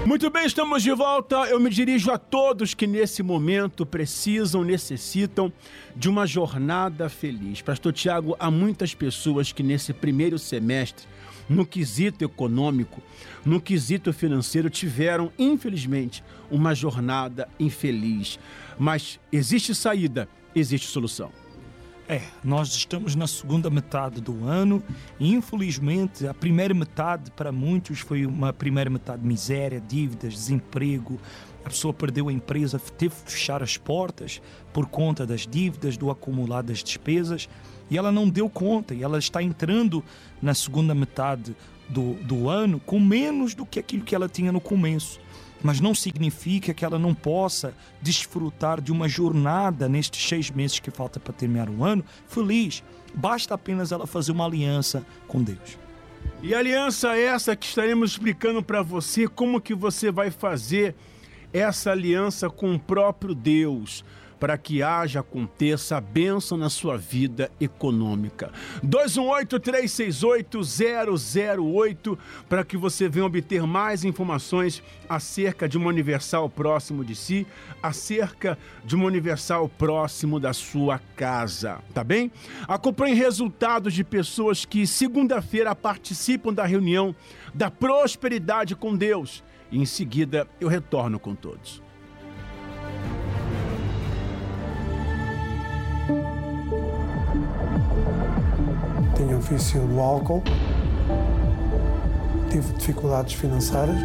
Muito bem, estamos de volta. Eu me dirijo a todos que nesse momento necessitam de uma jornada feliz. Pastor Tiago, há muitas pessoas que nesse primeiro semestre, no quesito econômico, no quesito financeiro, tiveram, infelizmente, uma jornada infeliz. Mas existe saída, existe solução. Nós estamos na segunda metade do ano e, infelizmente, a primeira metade para muitos foi uma primeira metade de miséria, dívidas, desemprego. A pessoa perdeu a empresa, teve que fechar as portas por conta das dívidas, do acumulado das despesas, e ela não deu conta, e ela está entrando na segunda metade do ano com menos do que aquilo que ela tinha no começo. Mas não significa que ela não possa desfrutar de uma jornada nestes 6 meses que falta para terminar o ano feliz. Basta apenas ela fazer uma aliança com Deus. E aliança essa que estaremos explicando para você como que você vai fazer essa aliança com o próprio Deus, para que aconteça a bênção na sua vida econômica. 218-368-008, para que você venha obter mais informações acerca de uma Universal próximo de si, acerca de uma Universal próximo da sua casa, tá bem? Acompanhe resultados de pessoas que segunda-feira participam da reunião da prosperidade com Deus. E em seguida eu retorno com todos. Tinha um vício do álcool, tive dificuldades financeiras.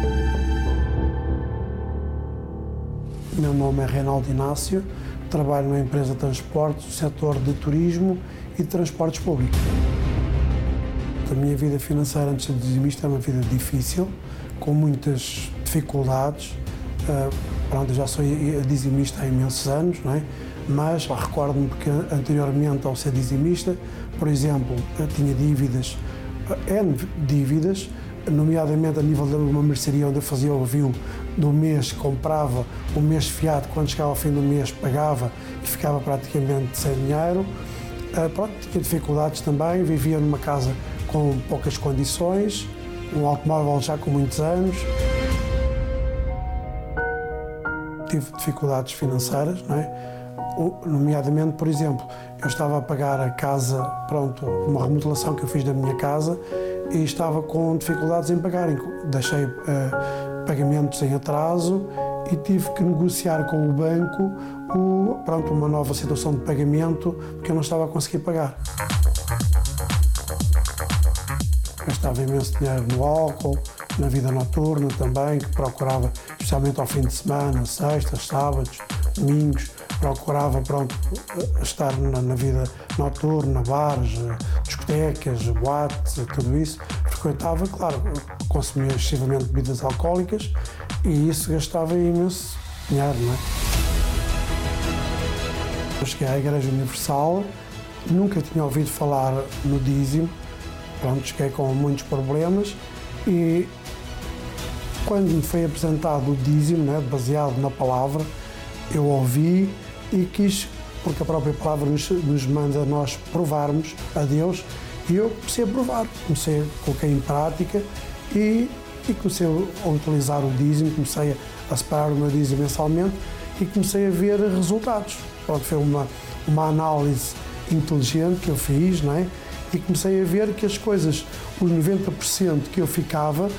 Meu nome é Reinaldo Inácio, trabalho numa empresa de transportes, no setor de turismo e de transportes públicos. A minha vida financeira antes de ser dizimista é uma vida difícil, com muitas dificuldades. Eu já sou dizimista há imensos anos, não é? Mas recordo-me que anteriormente ao ser dizimista, por exemplo, eu tinha dívidas, nomeadamente a nível de uma mercearia onde eu fazia o review do mês, comprava o mês fiado, quando chegava ao fim do mês pagava e ficava praticamente sem dinheiro. Tinha dificuldades também, vivia numa casa com poucas condições, um automóvel já com muitos anos. Tive dificuldades financeiras, não é? Nomeadamente, por exemplo, eu estava a pagar a casa, uma remodelação que eu fiz da minha casa e estava com dificuldades em pagar. Deixei pagamentos em atraso e tive que negociar com o banco uma nova situação de pagamento porque eu não estava a conseguir pagar. Gastava imenso dinheiro no álcool, na vida noturna também, que procurava, especialmente ao fim de semana, sextas, sábados, domingos, procurava estar na vida noturna, bares, discotecas, boates, tudo isso. Frequentava, claro, consumia excessivamente bebidas alcoólicas e isso gastava imenso dinheiro, não é? Eu cheguei à Igreja Universal, nunca tinha ouvido falar no dízimo, cheguei com muitos problemas e quando me foi apresentado o dízimo, né, baseado na palavra, eu ouvi e quis, porque a própria palavra nos manda a nós provarmos a Deus, e eu comecei a provar, coloquei em prática e comecei a utilizar o dízimo, comecei a separar o meu dízimo mensalmente e comecei a ver resultados. Foi uma análise inteligente que eu fiz, não é? E comecei a ver que as coisas, os 90% que eu ficava,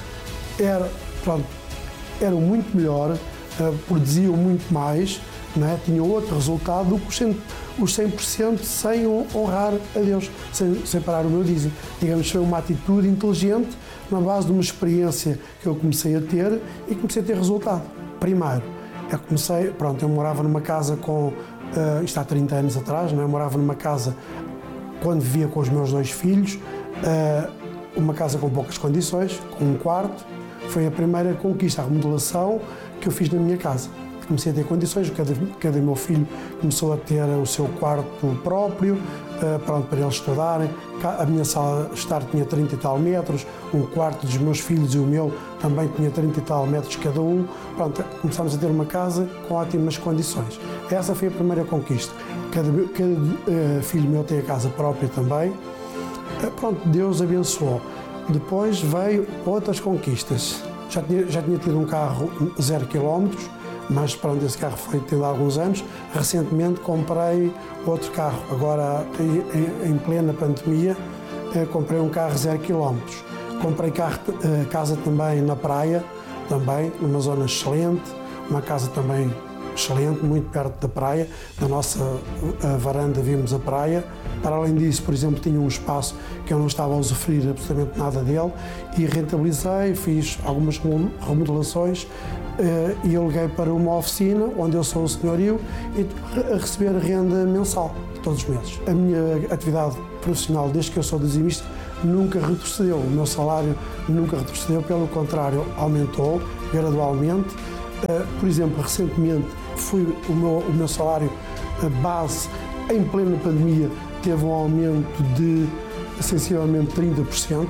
eram muito melhor, produziam muito mais, não é? Tinham outro resultado do que os 100% sem honrar a Deus, sem parar o meu dízimo. Digamos, foi uma atitude inteligente na base de uma experiência que eu comecei a ter e comecei a ter resultado. Primeiro, eu morava numa casa isto há 30 anos atrás, não é? Eu morava numa casa quando vivia com os meus 2 filhos, uma casa com poucas condições, com um quarto. Foi a primeira conquista, a remodelação que eu fiz na minha casa. Comecei a ter condições, cada meu filho começou a ter o seu quarto próprio, para eles estudarem. A minha sala de estar tinha 30 e tal metros, um quarto dos meus filhos e o meu também tinha 30 e tal metros cada um. Começámos a ter uma casa com ótimas condições. Essa foi a primeira conquista. Cada filho meu tem a casa própria também. Deus abençoou. Depois veio outras conquistas. Já tinha tido um carro 0 km, mas pronto, esse carro foi tendo há alguns anos. Recentemente comprei outro carro, agora em plena pandemia, comprei um carro 0 km. Comprei casa também na praia, também numa zona excelente, uma casa também excelente, muito perto da praia. Da nossa varanda vimos a praia. Para além disso, por exemplo, tinha um espaço que eu não estava a usufruir absolutamente nada dele e rentabilizei, fiz algumas remodelações e aluguei para uma oficina onde eu sou o senhorio e estou a receber renda mensal todos os meses. A minha atividade profissional, desde que eu sou dizimista, nunca retrocedeu. O meu salário nunca retrocedeu, pelo contrário, aumentou gradualmente. Por exemplo, recentemente o meu salário base em plena pandemia teve um aumento de sensivelmente 30%.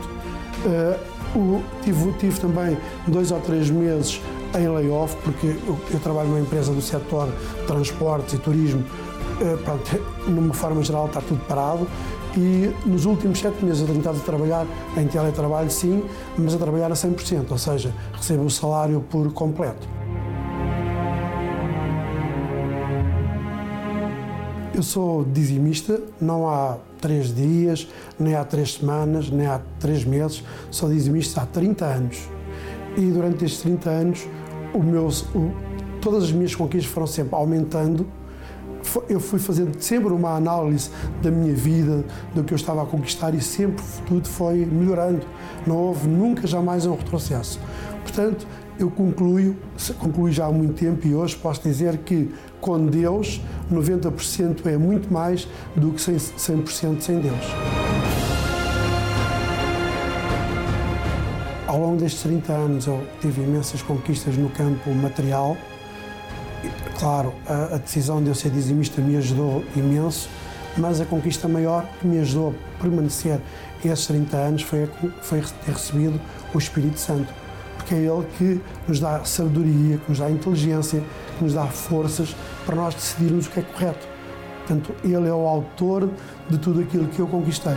Tive também 2 ou 3 meses em layoff, porque eu trabalho numa empresa do setor de transportes e turismo. Numa forma geral está tudo parado e nos últimos 7 meses eu tenho estado a trabalhar em teletrabalho, sim, mas a trabalhar a 100%, ou seja, recebo o salário por completo. Eu sou dizimista, não há 3 dias, nem há 3 semanas, nem há 3 meses, sou dizimista há 30 anos. E durante estes 30 anos, todas as minhas conquistas foram sempre aumentando. Eu fui fazendo sempre uma análise da minha vida, do que eu estava a conquistar e sempre tudo foi melhorando. Não houve nunca, jamais um retrocesso. Portanto, eu concluí já há muito tempo e hoje posso dizer que com Deus 90% é muito mais do que 100% sem Deus. Ao longo destes 30 anos eu tive imensas conquistas no campo material. Claro, a decisão de eu ser dizimista me ajudou imenso, mas a conquista maior que me ajudou a permanecer esses 30 anos foi ter recebido o Espírito Santo, porque é Ele que nos dá sabedoria, que nos dá inteligência, que nos dá forças para nós decidirmos o que é correto. Portanto, Ele é o autor de tudo aquilo que eu conquistei.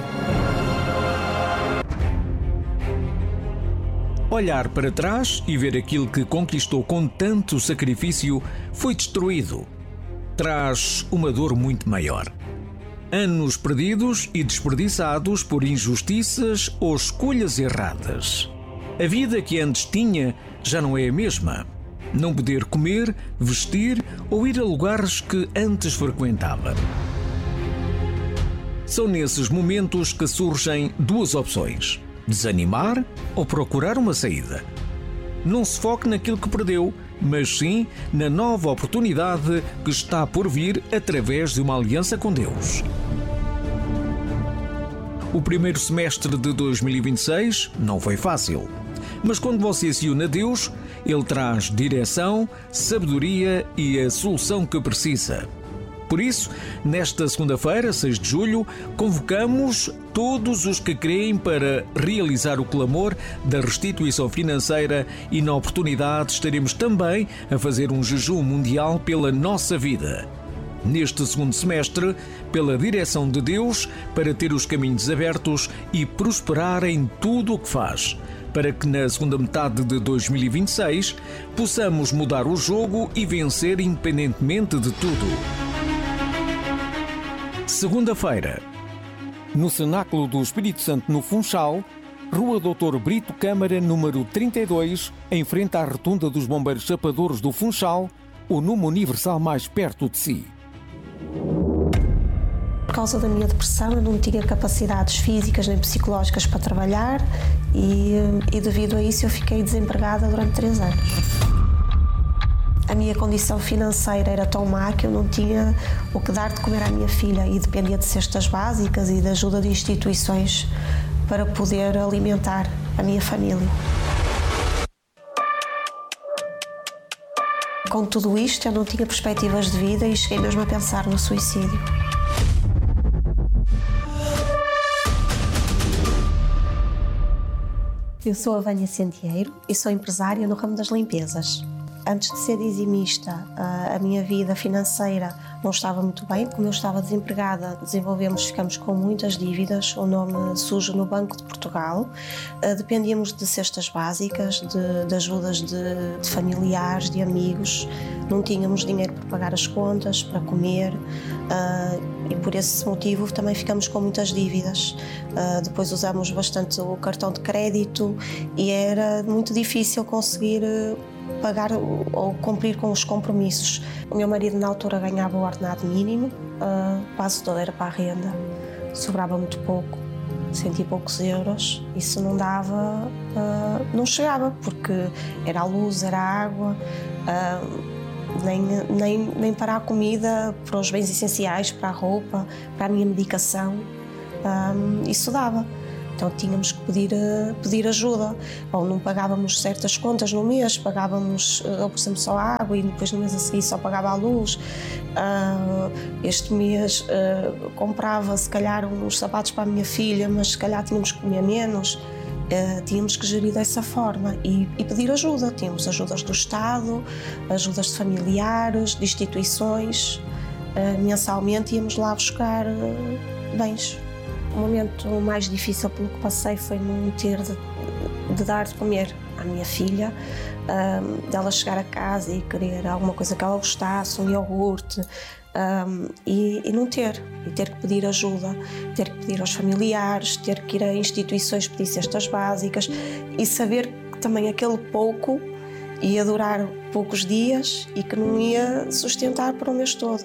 Olhar para trás e ver aquilo que conquistou com tanto sacrifício foi destruído. Traz uma dor muito maior. Anos perdidos e desperdiçados por injustiças ou escolhas erradas. A vida que antes tinha já não é a mesma. Não poder comer, vestir ou ir a lugares que antes frequentava. São nesses momentos que surgem 2 opções: desanimar ou procurar uma saída. Não se foque naquilo que perdeu, mas sim na nova oportunidade que está por vir através de uma aliança com Deus. O primeiro semestre de 2026 não foi fácil, mas quando você se une a Deus, Ele traz direção, sabedoria e a solução que precisa. Por isso, nesta segunda-feira, 6 de julho, convocamos todos os que creem para realizar o clamor da restituição financeira e, na oportunidade, estaremos também a fazer um jejum mundial pela nossa vida. Neste segundo semestre, pela direção de Deus, para ter os caminhos abertos e prosperar em tudo o que faz, para que na segunda metade de 2026 possamos mudar o jogo e vencer independentemente de tudo. Segunda-feira, no Cenáculo do Espírito Santo no Funchal, Rua Doutor Brito Câmara, número 32, em frente à Rotunda dos Bombeiros Chapadores do Funchal, o número universal mais perto de si. Por causa da minha depressão, eu não tinha capacidades físicas nem psicológicas para trabalhar e devido a isso eu fiquei desempregada durante 3 anos. A minha condição financeira era tão má que eu não tinha o que dar de comer à minha filha e dependia de cestas básicas e da ajuda de instituições para poder alimentar a minha família. Com tudo isto, eu não tinha perspectivas de vida e cheguei mesmo a pensar no suicídio. Eu sou a Vânia Centeiro e sou empresária no ramo das limpezas. Antes de ser dizimista, a minha vida financeira não estava muito bem. Como eu estava desempregada, ficamos com muitas dívidas, o nome sujo no Banco de Portugal. Dependíamos de cestas básicas, de ajudas de familiares, de amigos. Não tínhamos dinheiro para pagar as contas, para comer, e por esse motivo também ficamos com muitas dívidas. Depois usamos bastante o cartão de crédito e era muito difícil conseguir pagar ou cumprir com os compromissos. O meu marido na altura ganhava o ordenado mínimo, quase todo era para a renda, sobrava muito pouco, 100 e poucos euros. Isso não dava, não chegava, porque era a luz, era a água, nem para a comida, para os bens essenciais, para a roupa, para a minha medicação, isso dava. Então tínhamos que pedir ajuda, ou não pagávamos certas contas no mês, pagávamos, por exemplo, só a água e depois no mês a seguir só pagava a luz. Este mês comprava se calhar uns sapatos para a minha filha, mas se calhar tínhamos que comer menos. Tínhamos que gerir dessa forma e pedir ajuda. Tínhamos ajudas do Estado, ajudas de familiares, de instituições. Mensalmente íamos lá buscar bens. O momento mais difícil pelo que passei foi não ter de dar de comer à minha filha, dela chegar a casa e querer alguma coisa que ela gostasse, um iogurte, e não ter, e ter que pedir ajuda, ter que pedir aos familiares, ter que ir a instituições pedir cestas básicas e saber que também aquele pouco ia durar poucos dias e que não ia sustentar para o mês todo.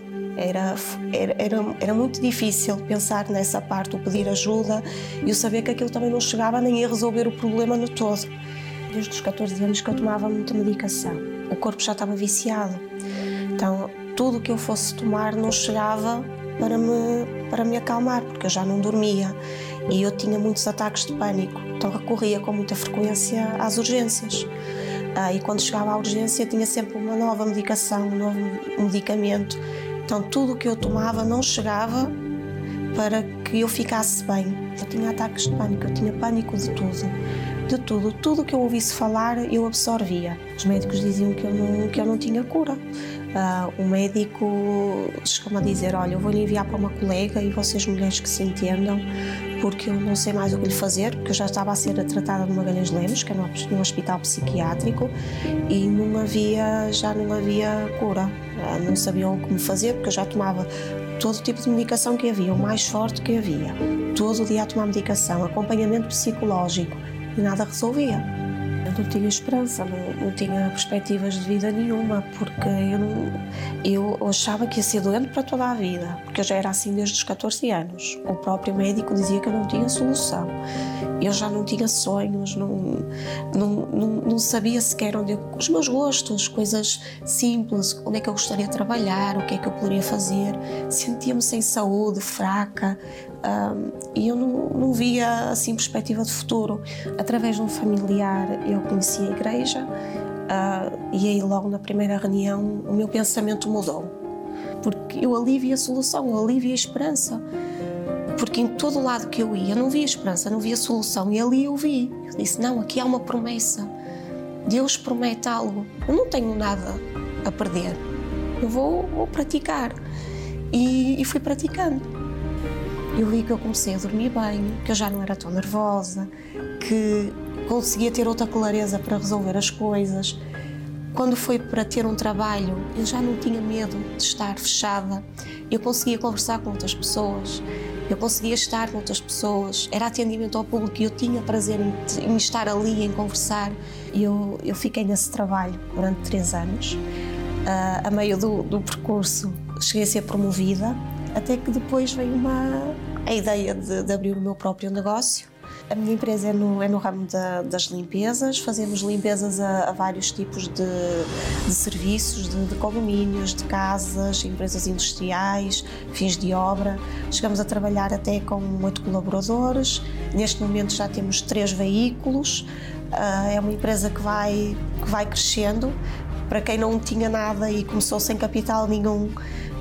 Era muito difícil pensar nessa parte, o pedir ajuda e o saber que aquilo também não chegava nem ia resolver o problema no todo. Desde os 14 anos que eu tomava muita medicação, o corpo já estava viciado, então tudo o que eu fosse tomar não chegava para me acalmar, porque eu já não dormia e eu tinha muitos ataques de pânico, então recorria com muita frequência às urgências. E quando chegava à urgência tinha sempre uma nova medicação, um novo medicamento. Então tudo o que eu tomava não chegava para que eu ficasse bem. Eu tinha ataques de pânico, eu tinha pânico de tudo. Tudo que eu ouvisse falar eu absorvia. Os médicos diziam que eu não tinha cura. O médico chegou-me a dizer, olha, eu vou-lhe enviar para uma colega e vocês mulheres que se entendam, porque eu não sei mais o que lhe fazer, porque eu já estava a ser tratada no Magalhães Lemos, que é num hospital psiquiátrico, e já não havia cura. Não sabiam o que me fazer, porque eu já tomava todo tipo de medicação que havia, o mais forte que havia. Todo o dia a tomar medicação, acompanhamento psicológico, e nada resolvia. Eu não tinha esperança, não tinha perspectivas de vida nenhuma, porque eu achava que ia ser doente para toda a vida, porque eu já era assim desde os 14 anos. O próprio médico dizia que eu não tinha solução. Eu já não tinha sonhos, não sabia sequer os meus gostos, coisas simples, onde é que eu gostaria de trabalhar, o que é que eu poderia fazer. Sentia-me sem saúde, fraca, e eu não via assim perspectiva de futuro. Através de um familiar eu conheci a igreja, e aí logo na primeira reunião o meu pensamento mudou, porque eu ali via a solução, eu ali via a esperança, porque em todo lado que eu ia não via esperança, não via solução, e ali eu vi. Eu disse, não, aqui há uma promessa, Deus promete algo, eu não tenho nada a perder, eu vou praticar. E fui praticando. Eu vi que eu comecei a dormir bem, que eu já não era tão nervosa, que conseguia ter outra clareza para resolver as coisas. Quando foi para ter um trabalho, eu já não tinha medo de estar fechada. Eu conseguia conversar com outras pessoas, eu conseguia estar com outras pessoas. Era atendimento ao público e eu tinha prazer em estar ali, em conversar. E eu fiquei nesse trabalho durante 3 anos. A meio do percurso, cheguei a ser promovida, até que depois veio a ideia de abrir o meu próprio negócio. A minha empresa é no ramo das limpezas, fazemos limpezas a vários tipos de serviços, de condomínios, de casas, empresas industriais, fins de obra. Chegamos a trabalhar até com 8 colaboradores, neste momento já temos 3 veículos, é uma empresa que vai crescendo. Para quem não tinha nada e começou sem capital nenhum,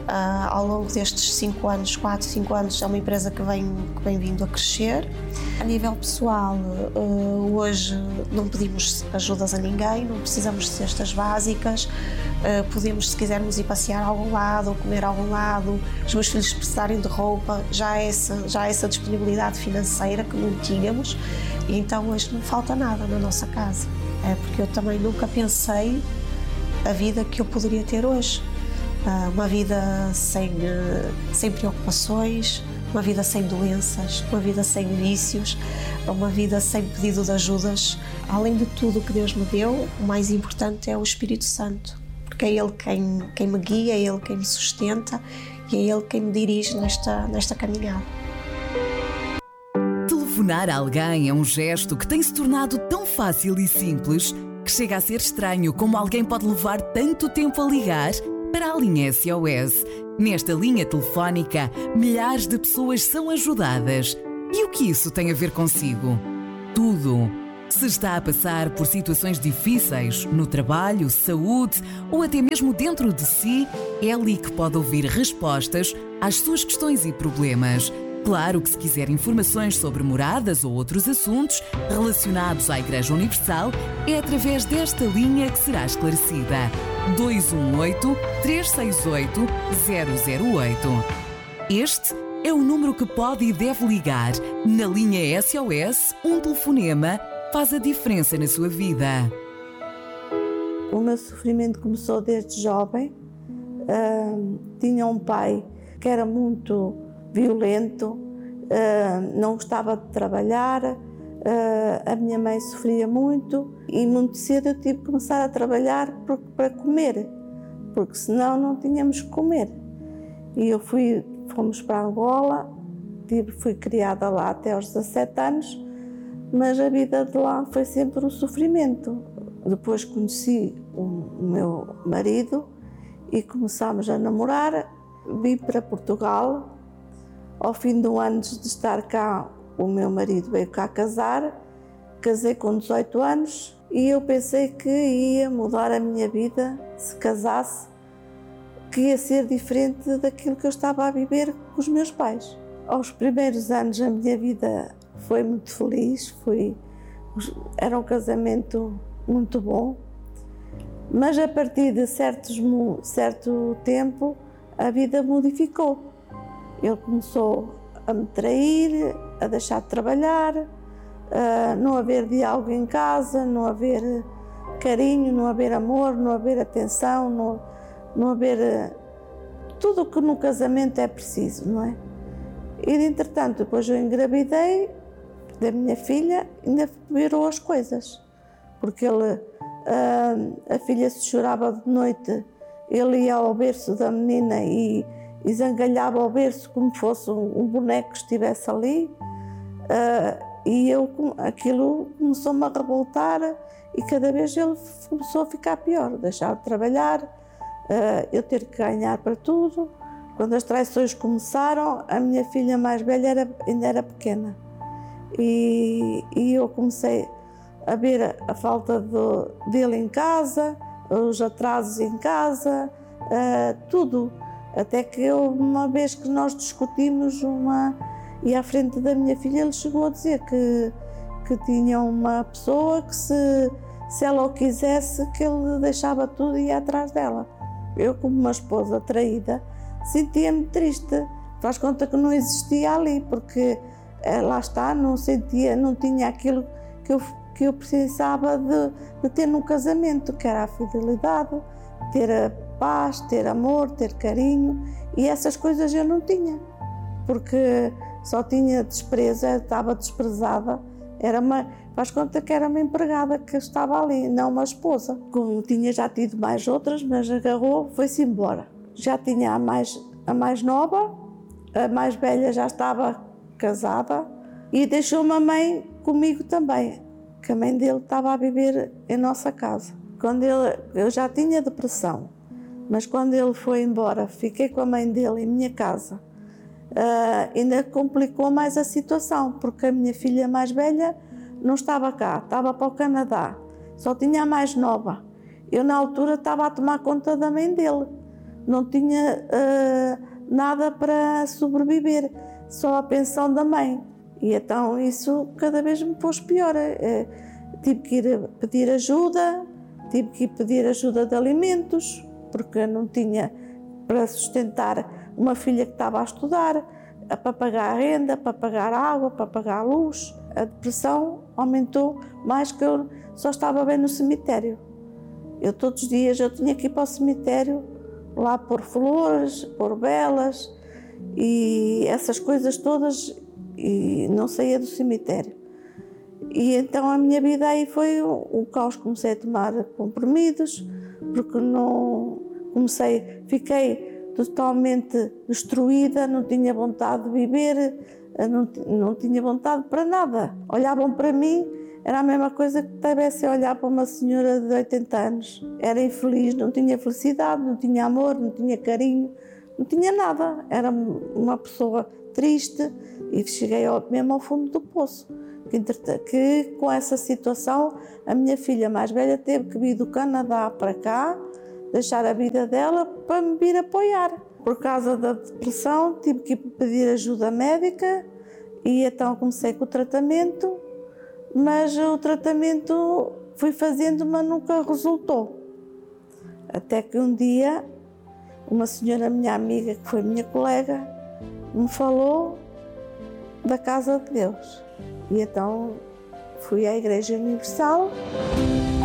Ao longo destes 5 anos, 4, 5 anos, é uma empresa que vem vindo a crescer. A nível pessoal, hoje não pedimos ajudas a ninguém, não precisamos de cestas básicas, podemos, se quisermos, ir passear a algum lado, ou comer a algum lado, os meus filhos precisarem de roupa, já há essa disponibilidade financeira que não tínhamos, e então hoje não falta nada na nossa casa. Porque eu também nunca pensei a vida que eu poderia ter hoje. Uma vida sem preocupações, uma vida sem doenças, uma vida sem vícios, uma vida sem pedido de ajudas. Além de tudo o que Deus me deu, o mais importante é o Espírito Santo, porque é Ele quem me guia, é Ele quem me sustenta e é Ele quem me dirige nesta caminhada. Telefonar a alguém é um gesto que tem se tornado tão fácil e simples que chega a ser estranho como alguém pode levar tanto tempo a ligar para a linha SOS. Nesta linha telefónica, milhares de pessoas são ajudadas. E o que isso tem a ver consigo? Tudo. Se está a passar por situações difíceis, no trabalho, saúde ou até mesmo dentro de si, é ali que pode ouvir respostas às suas questões e problemas. Claro que se quiser informações sobre moradas ou outros assuntos relacionados à Igreja Universal, é através desta linha que será esclarecida. 218-368-008. Este é o número que pode e deve ligar. Na linha SOS, um telefonema faz a diferença na sua vida. O meu sofrimento começou desde jovem. Tinha um pai que era muito violento, não gostava de trabalhar, a minha mãe sofria muito e muito cedo eu tive que começar a trabalhar para comer, porque senão não tínhamos que comer. E fomos para Angola, fui criada lá até aos 17 anos, mas a vida de lá foi sempre um sofrimento. Depois conheci o meu marido e começámos a namorar, vim para Portugal. Ao fim de um ano de estar cá, o meu marido veio cá casar, casei com 18 anos e eu pensei que ia mudar a minha vida se casasse, que ia ser diferente daquilo que eu estava a viver com os meus pais. Aos primeiros anos a minha vida foi muito feliz, era um casamento muito bom, mas a partir de certo tempo a vida modificou. Ele começou a me trair, a deixar de trabalhar, não haver diálogo em casa, não haver carinho, não haver amor, não haver atenção, não haver tudo o que no casamento é preciso, não é? E, entretanto, depois eu engravidei da minha filha, ainda virou as coisas, porque a filha se chorava de noite, ele ia ao berço da menina e zangalhava ao berço como fosse um boneco que estivesse ali, e aquilo começou-me a revoltar e cada vez ele começou a ficar pior, deixar de trabalhar, eu ter que ganhar para tudo. Quando as traições começaram, a minha filha mais velha ainda era pequena e eu comecei a ver a falta dele em casa, os atrasos em casa, tudo. Até que uma vez que nós discutimos e à frente da minha filha ele chegou a dizer que tinha uma pessoa que se ela o quisesse, que ele deixava tudo e ia atrás dela. Eu, como uma esposa traída, sentia-me triste. Faz conta que não existia ali, porque lá está, não tinha aquilo que eu precisava de ter num casamento, que era a fidelidade, ter a paz, ter amor, ter carinho, e essas coisas eu não tinha, porque só tinha desprezo, estava desprezada, faz conta que era uma empregada que estava ali, não uma esposa. Como já tido mais outras, mas agarrou, foi-se embora. Já tinha a mais nova, a mais velha já estava casada e deixou-me a mãe comigo também, que a mãe dele estava a viver em nossa casa. Eu já tinha depressão, mas quando ele foi embora, fiquei com a mãe dele em minha casa. Ainda complicou mais a situação, porque a minha filha mais velha não estava cá, estava para o Canadá, só tinha a mais nova. Eu na altura estava a tomar conta da mãe dele, não tinha nada para sobreviver, só a pensão da mãe. E então isso cada vez me pôs pior. Tive que ir pedir ajuda, tive que ir pedir ajuda de alimentos, porque não tinha para sustentar uma filha que estava a estudar, para pagar a renda, para pagar a água, para pagar a luz. A depressão aumentou mais que eu só estava bem no cemitério. Eu todos os dias eu tinha que ir para o cemitério, lá pôr flores, pôr velas e essas coisas todas, e não saía do cemitério. E então a minha vida aí foi um caos. Comecei a tomar comprimidos, porque não fiquei totalmente destruída, não tinha vontade de viver, não tinha vontade para nada. Olhavam para mim, era a mesma coisa que tivessem a olhar para uma senhora de 80 anos. Era infeliz, não tinha felicidade, não tinha amor, não tinha carinho, não tinha nada. Era uma pessoa triste e cheguei mesmo ao fundo do poço. Que com essa situação a minha filha mais velha teve que vir do Canadá para cá, deixar a vida dela para me vir apoiar. Por causa da depressão tive que pedir ajuda médica e então comecei com o tratamento, mas o tratamento fui fazendo, mas nunca resultou. Até que um dia uma senhora, minha amiga, que foi minha colega, me falou da Casa de Deus. E então fui à Igreja Universal.